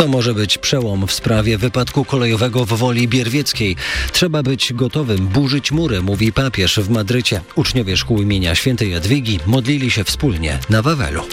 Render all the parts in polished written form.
To może być przełom w sprawie wypadku kolejowego w Woli Bierwieckiej. Trzeba być gotowym burzyć mury, mówi papież w Madrycie. Uczniowie szkół imienia Świętej Jadwigi modlili się wspólnie na Wawelu.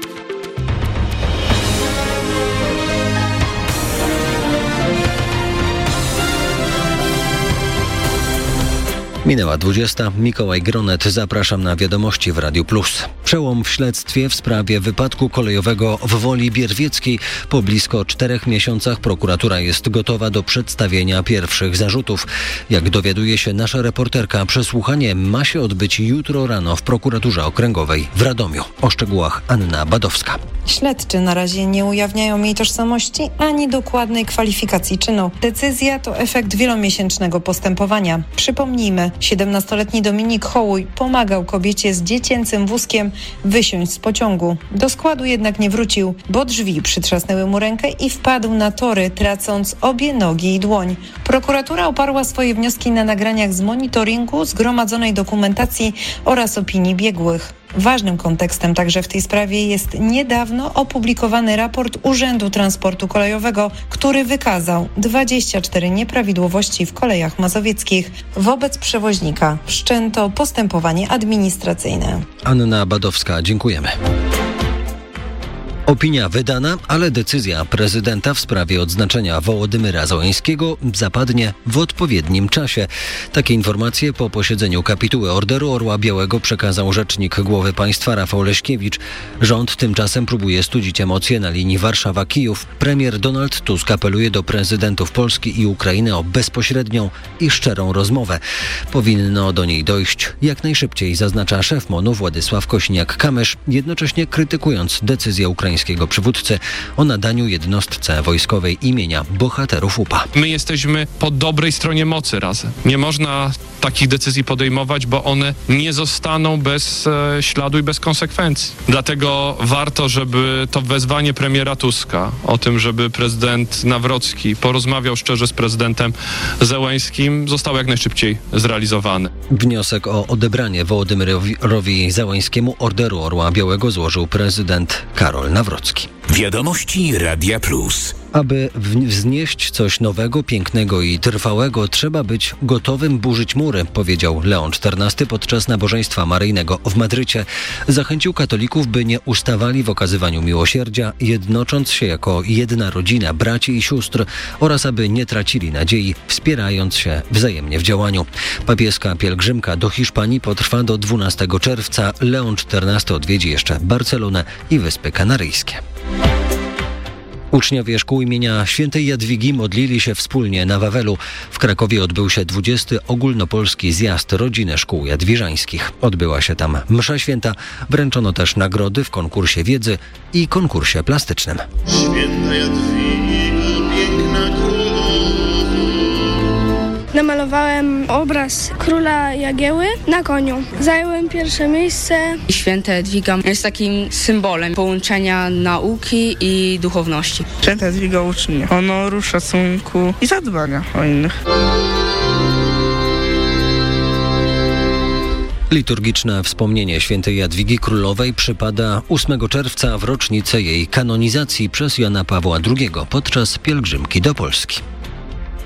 Minęła 20. Mikołaj Gronet, zapraszam na wiadomości w Radiu Plus. Przełom w śledztwie w sprawie wypadku kolejowego w Woli Bierwieckiej. Po blisko 4 miesiącach prokuratura jest gotowa do przedstawienia pierwszych zarzutów. Jak dowiaduje się nasza reporterka, przesłuchanie ma się odbyć jutro rano w prokuraturze okręgowej w Radomiu. O szczegółach Anna Badowska. Śledczy na razie nie ujawniają jej tożsamości ani dokładnej kwalifikacji czynu. Decyzja to efekt wielomiesięcznego postępowania. Przypomnijmy, 17-letni Dominik Hołuj pomagał kobiecie z dziecięcym wózkiem wysiąść z pociągu. Do składu jednak nie wrócił, bo drzwi przytrzasnęły mu rękę i wpadł na tory, tracąc obie nogi i dłoń. Prokuratura oparła swoje wnioski na nagraniach z monitoringu, zgromadzonej dokumentacji oraz opinii biegłych. Ważnym kontekstem także w tej sprawie jest niedawno opublikowany raport Urzędu Transportu Kolejowego, który wykazał 24 nieprawidłowości w kolejach mazowieckich. Wobec przewoźnika wszczęto postępowanie administracyjne. Anna Badowska, dziękujemy. Opinia wydana, ale decyzja prezydenta w sprawie odznaczenia Wołodymyra Zełenskiego zapadnie w odpowiednim czasie. Takie informacje po posiedzeniu kapituły Orderu Orła Białego przekazał rzecznik głowy państwa Rafał Leśkiewicz. Rząd tymczasem próbuje studzić emocje na linii Warszawa-Kijów. Premier Donald Tusk apeluje do prezydentów Polski i Ukrainy o bezpośrednią i szczerą rozmowę. Powinno do niej dojść jak najszybciej, zaznacza szef MON-u Władysław Kośniak-Kamysz, jednocześnie krytykując decyzję ukraińskiego przywódcy o nadaniu jednostce wojskowej imienia bohaterów UPA. My jesteśmy po dobrej stronie mocy razem. Nie można takich decyzji podejmować, bo one nie zostaną bez śladu i bez konsekwencji. Dlatego warto, żeby to wezwanie premiera Tuska o tym, żeby prezydent Nawrocki porozmawiał szczerze z prezydentem Zełenskim, został jak najszybciej zrealizowany. Wniosek o odebranie Wołodymyrowi Zełenskiemu Orderu Orła Białego złożył prezydent Karol Nawrocki. Wiadomości Radia Plus. Aby wznieść coś nowego, pięknego i trwałego, trzeba być gotowym burzyć mury, powiedział Leon XIV podczas nabożeństwa maryjnego w Madrycie. Zachęcił katolików, by nie ustawali w okazywaniu miłosierdzia, jednocząc się jako jedna rodzina braci i sióstr oraz aby nie tracili nadziei, wspierając się wzajemnie w działaniu. Papieska pielgrzymka do Hiszpanii potrwa do 12 czerwca. Leon XIV odwiedzi jeszcze Barcelonę i Wyspy Kanaryjskie. Uczniowie szkół imienia Świętej Jadwigi modlili się wspólnie na Wawelu. W Krakowie odbył się 20. ogólnopolski zjazd rodziny szkół jadwiżańskich. Odbyła się tam msza święta, wręczono też nagrody w konkursie wiedzy i konkursie plastycznym. Święta Jadwiga, piękna królowa. Namalowałem obraz króla Jagieły na koniu. Zająłem pierwsze miejsce. Święta Jadwiga jest takim symbolem połączenia nauki i duchowności. Święta Jadwiga uczy mnie honoru, szacunku i zadbania o innych. Liturgiczne wspomnienie Świętej Jadwigi Królowej przypada 8 czerwca w rocznicę jej kanonizacji przez Jana Pawła II podczas pielgrzymki do Polski.